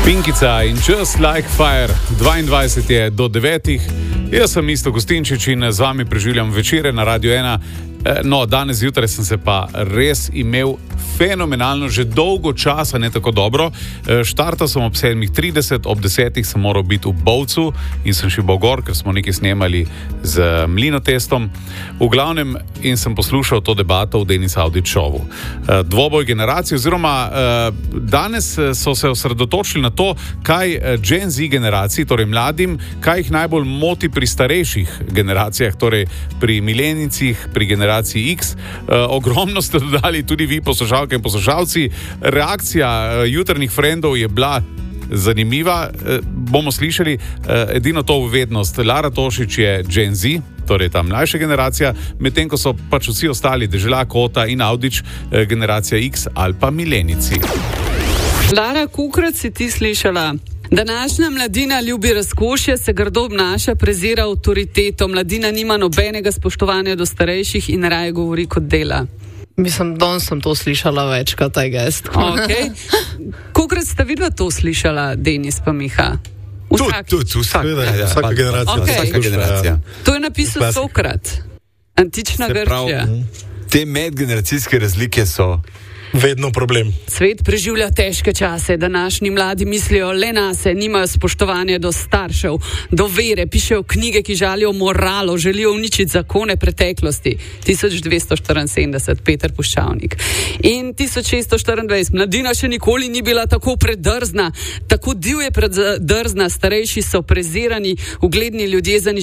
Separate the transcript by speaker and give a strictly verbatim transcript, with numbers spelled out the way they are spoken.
Speaker 1: Pinkica in Just Like Fire, dvaindvajset je do devetih. Jaz sem Isto Gustinčič in z vami preživljam večere na Radio ena. No, danes zjutraj sem se pa res imel fenomenalno, že dolgo časa ne tako dobro. Štartal sem ob sedem trideset, ob desetih sem moral biti v Bovcu in sem šel gor, ker smo nekaj snemali z Mlinotestom. V glavnem in sem poslušal to debato v Denis Audić šovu. Dvoboj generacij oziroma danes so se osredotočili na to, kaj Gen Z generaciji, torej mladim, kaj jih najbolj moti pri starejših generacijah, torej pri milenijcih, pri generaciji X. Uh, ogromno ste dodali tudi vi, poslušalke in poslušalci. Reakcija uh, jutrnih frendov je bila zanimiva. Uh, bomo slišali uh, edino to uvednost. Lara Tošič je Gen Z, torej ta mlajša generacija, medtem ko so pač vsi ostali, Dežela, Kota in Audić, uh, generacija X ali pa milenici.
Speaker 2: Lara, kolikokrat si ti slišala? Današnja mladina ljubi razkošje, se grdo obnaša, prezira avtoriteto, mladina nima nobenega spoštovanja do starejših in raje govori kot dela.
Speaker 3: Mislim, danes sem to slišala večkrat, I guess.
Speaker 2: Okay. Kolikokrat sta vidva to slišala, Denis pa Miha?
Speaker 4: Vsak. Tudi, tudi, vsak.
Speaker 5: Ja, vsaka
Speaker 4: ja,
Speaker 5: generacija.
Speaker 4: Okay. Vsaka generacija.
Speaker 2: To je napisal Sokrat, antična Grčija.
Speaker 4: Te medgeneracijske razlike so
Speaker 5: vedno problem.
Speaker 2: Svet preživlja težke čase, današnji mladi mislijo le nase, nimajo spoštovanja do staršev, do vere, pišejo knjige, ki žalijo moralo, želijo uničiti zakone preteklosti. tisoč dvesto štiriinsedemdeset, Peter Puščavnik. In tisoč šeststo štiriindvajset, mladina še nikoli ni bila tako predrzna, tako divje predrzna, starejši so prezirani, ugledni ljudje zanič